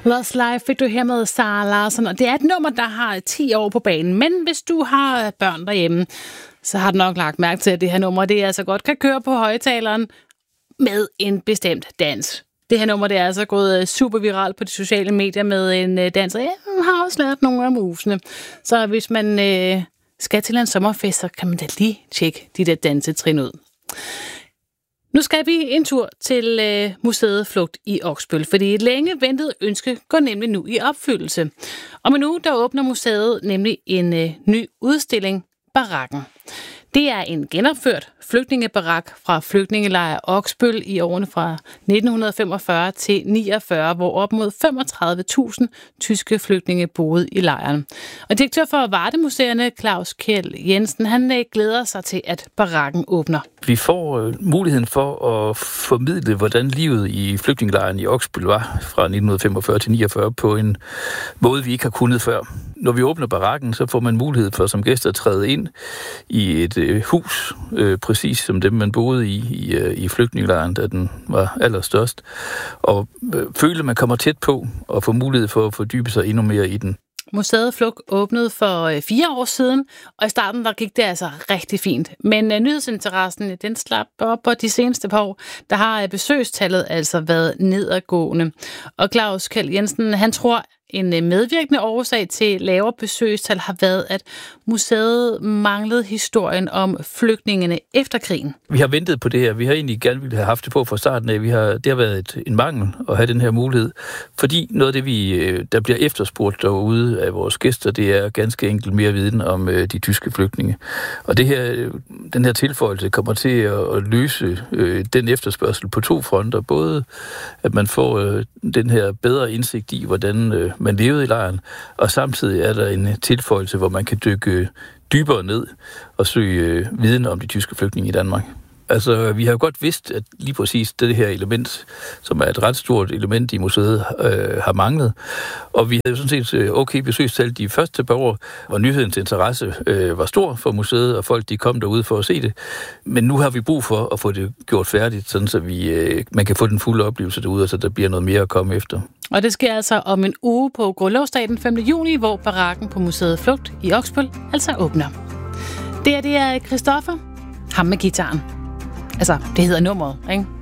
Lost Life fik du her med Sara Larsson, og det er et nummer, der har 10 år på banen. Men hvis du har børn derhjemme, så har du nok lagt mærke til, at det her nummer, det altså godt kan køre på højtaleren med en bestemt dans. Det her nummer, det er altså gået super viralt på de sociale medier med en dans, og jeg har også lært nogle af musene. Så hvis man skal til en sommerfest, så kan man da lige tjekke de der dansetrin ud. Nu skal vi en tur til museet Flugt i Oksbøl, fordi et længe ventet ønske går nemlig nu i opfyldelse. Om en uge, der åbner museet nemlig en ny udstilling, Barakken. Det er en genopført flygtningebarak fra flygtningelejr Oksbøl i årene fra 1945 til 49, hvor op mod 35.000 tyske flygtninge boede i lejren. Og direktør for Varde-museerne, Claus Kjeld Jensen, han glæder sig til, at barakken åbner. Vi får muligheden for at formidle, hvordan livet i flygtningelejren i Oksbøl var fra 1945 til 49 på en måde, vi ikke har kunnet før. Når vi åbner barakken, så får man mulighed for som gæst at træde ind i et hus, præcis som dem, man boede i flygtningelejren, da den var allerstørst, og føle, at man kommer tæt på og får mulighed for at fordybe sig endnu mere i den. Museet Flugt åbnede for 4 år siden, og i starten der gik det altså rigtig fint. Men nyhedsinteressen, den slap op, og de seneste par år, der har besøgstallet altså været nedadgående. Og Claus Kjeld Jensen, han tror, en medvirkende årsag til lavere besøgstal har været, at museet manglede historien om flygtningene efter krigen. Vi har ventet på det her. Vi har egentlig gerne ville have haft det på fra starten af. Det har været en mangel at have den her mulighed. Fordi noget af det, der bliver efterspurgt derude af vores gæster, det er ganske enkelt mere viden om de tyske flygtninge. Og den her tilføjelse kommer til at løse den efterspørgsel på 2 fronter. Både at man får den her bedre indsigt i, hvordan man levede i lejren, og samtidig er der en tilføjelse, hvor man kan dykke dybere ned og søge viden om de tyske flygtninge i Danmark. Altså, vi har jo godt vidst, at lige præcis det her element, som er et ret stort element i museet, har manglet. Og vi havde jo sådan set okay besøgstal de første par år, hvor nyhedens interesse var stor for museet, og folk de kom derude for at se det. Men nu har vi brug for at få det gjort færdigt, sådan så man kan få den fulde oplevelse derude, og så der bliver noget mere at komme efter. Og det sker altså om en uge på Grundlovsdag den 5. juni, hvor barakken på museet Flugt i Oksbøl altså åbner. Det er Christoffer, ham med gitaren. Altså, det hedder nummeret, ikke?